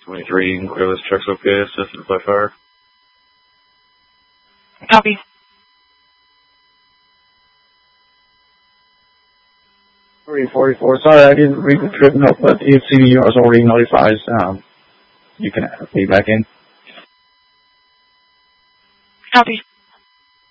23, wireless checks okay, assisted by fire. Copy. 344, sorry I didn't read the trip note, but the CDU was already notified. You can pay back in. Copy.